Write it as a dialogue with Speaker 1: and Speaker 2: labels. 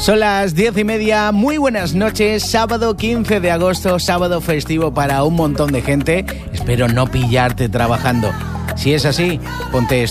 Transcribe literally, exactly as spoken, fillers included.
Speaker 1: Son las diez y media, muy buenas noches, sábado quince de agosto, sábado festivo para un montón de gente. Espero no pillarte trabajando. Si es así, ponte